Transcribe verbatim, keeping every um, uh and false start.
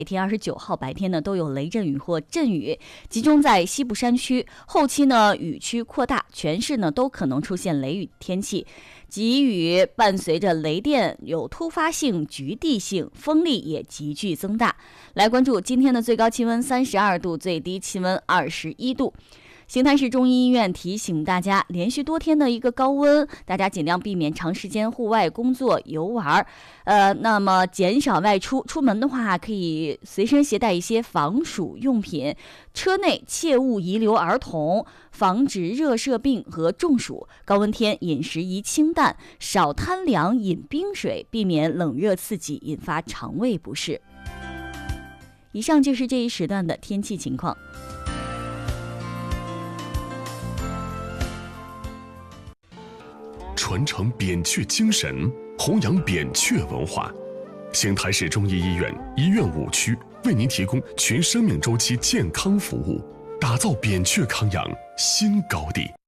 每天二十九号白天呢都有雷阵雨或阵雨，集中在西部山区，后期呢雨区扩大，全市呢都可能出现雷雨天气。急雨伴随着雷电，有突发性、局地性，风力也急剧增大。来关注今天的最高气温三十二度，最低气温二十一度。邢台市中医医院提醒大家，连续多天的一个高温，大家尽量避免长时间户外工作、游玩，呃，那么减少外出。出门的话，可以随身携带一些防暑用品，车内切勿遗留儿童，防止热射病和中暑。高温天饮食宜清淡，少贪凉，饮冰水，避免冷热刺激引发肠胃不适。以上就是这一时段的天气情况。 传承扁鹊精神，弘扬扁鹊文化。邢台市中医医院医院五区为您提供全生命周期健康服务，打造扁鹊康养新高地。